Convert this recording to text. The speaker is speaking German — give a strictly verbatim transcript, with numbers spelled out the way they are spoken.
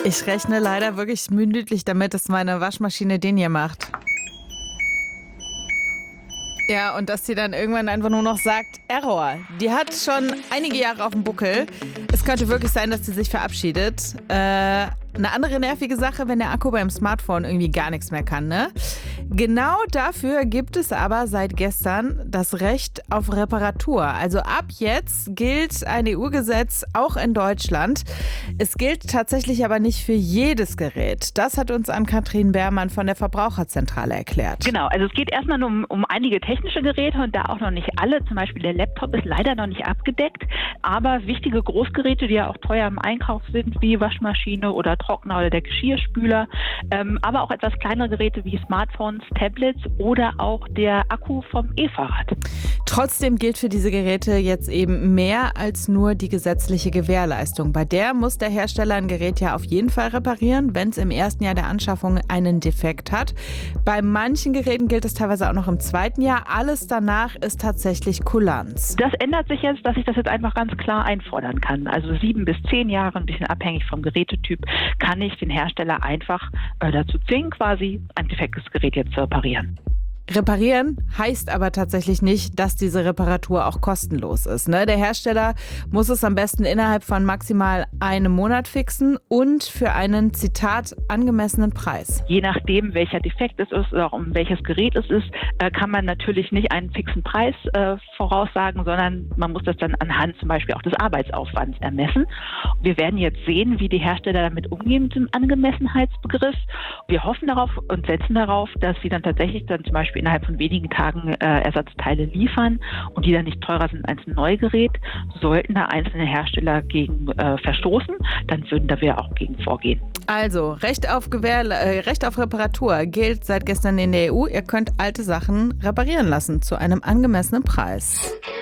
Ich rechne leider wirklich minütlich damit, dass meine Waschmaschine den hier macht. Ja, und dass sie dann irgendwann einfach nur noch sagt, Error. Die hat schon einige Jahre auf dem Buckel. Es könnte wirklich sein, dass sie sich verabschiedet. Äh, eine andere nervige Sache, wenn der Akku beim Smartphone irgendwie gar nichts mehr kann, ne? Genau dafür gibt es aber seit gestern das Recht auf Reparatur. Also ab jetzt gilt ein E U-Gesetz auch in Deutschland. Es gilt tatsächlich aber nicht für jedes Gerät. Das hat uns Ann-Kathrin Beermann von der Verbraucherzentrale erklärt. Genau, also es geht erstmal nur um, um einige technische Geräte und da auch noch nicht alle. Zum Beispiel der Laptop ist leider noch nicht abgedeckt. Aber wichtige Großgeräte, die ja auch teuer im Einkauf sind, wie Waschmaschine oder Trockner oder der Geschirrspüler, ähm, aber auch etwas kleinere Geräte wie Smartphones, Tablets oder auch der Akku vom E-Fahrrad. Trotzdem gilt für diese Geräte jetzt eben mehr als nur die gesetzliche Gewährleistung. Bei der muss der Hersteller ein Gerät ja auf jeden Fall reparieren, wenn es im ersten Jahr der Anschaffung einen Defekt hat. Bei manchen Geräten gilt es teilweise auch noch im zweiten Jahr. Alles danach ist tatsächlich Kulanz. Das ändert sich jetzt, dass ich das jetzt einfach ganz klar einfordern kann. Also sieben bis zehn Jahre, ein bisschen abhängig vom Gerätetyp, kann ich den Hersteller einfach äh, dazu zwingen, quasi ein defektes Gerät jetzt zu reparieren. Reparieren heißt aber tatsächlich nicht, dass diese Reparatur auch kostenlos ist, ne? Der Hersteller muss es am besten innerhalb von maximal einem Monat fixen und für einen, Zitat, angemessenen Preis. Je nachdem, welcher Defekt es ist oder um welches Gerät es ist, äh, kann man natürlich nicht einen fixen Preis äh, voraussagen, sondern man muss das dann anhand zum Beispiel auch des Arbeitsaufwands ermessen. Wir werden jetzt sehen, wie die Hersteller damit umgehen mit dem Angemessenheitsbegriff. Wir hoffen darauf und setzen darauf, dass sie dann tatsächlich dann zum Beispiel innerhalb von wenigen Tagen äh, Ersatzteile liefern und die dann nicht teurer sind als ein Neugerät. Sollten da einzelne Hersteller gegen äh, verstoßen, dann würden da wir auch gegen vorgehen. Also, Recht auf Gewähr, äh, Recht auf Reparatur gilt seit gestern in der E U. Ihr könnt alte Sachen reparieren lassen zu einem angemessenen Preis.